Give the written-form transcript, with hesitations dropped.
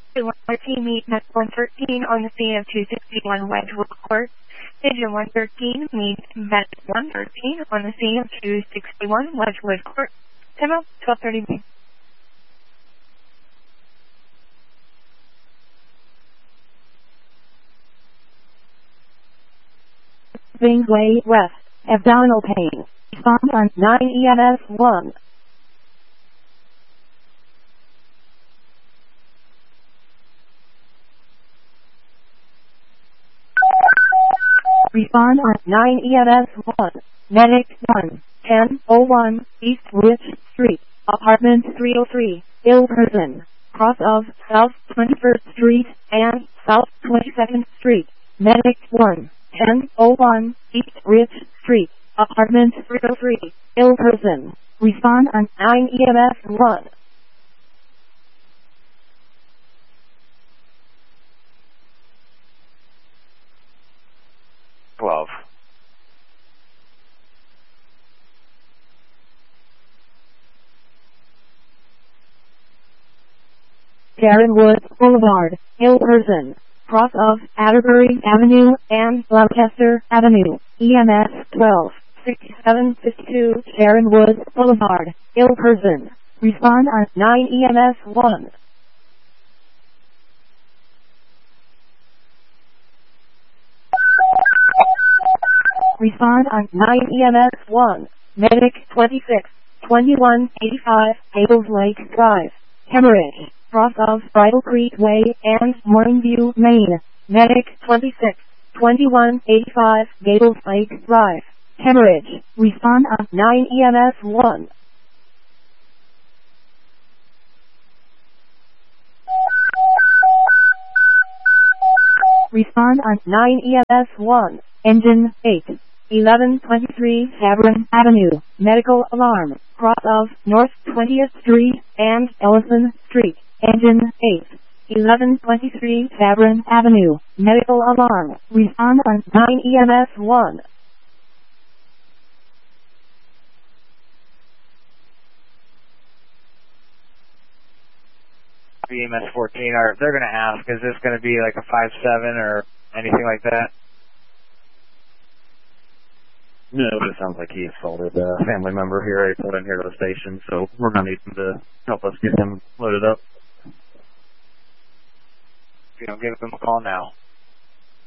113 meet at 113 on the scene of 261 Wedgewood Court. Pigeon 113 meet at 113 on the scene of 261 Wedgewood Court. Time out, 12:30. Kingsway West, abdominal pain. Respond on 9 EMS 1. Respond on 9 EMS 1. Medic 1, 1001 East Rich Street, apartment 303, ill person, cross of South 21st Street and South 22nd Street. Medic 1, 1001 East Rich Street, apartment 303, ill person. Respond on 9 EMS 1. Sharon Woods Boulevard, ill person, cross of Atterbury Avenue and Lancaster Avenue, EMS 12, 6752 Sharon Woods Boulevard, ill person. Respond on 9 EMS 1. Respond on 9 EMS 1. Medic 26, 2185 Hables Lake Drive, hemorrhage, cross of Bridle Creek Way and Morningview, Maine. Medic 26, 2185 Gables Lake Drive, hemorrhage. Respond on 9 EMS 1. Respond on 9 EMS 1. Engine 8, 1123 Havern Avenue, medical alarm, cross of North 20th Street and Ellison Street. Engine 8, 1123 Havern Avenue, medical alarm. Respond on 9 EMS 1. EMS 14, they're going to ask, is this going to be like a 5-7 or anything like that? No, it sounds like he assaulted a family member here. He pulled in here to the station, so we're going to need him to help us get him loaded up. If you don't give him a call now.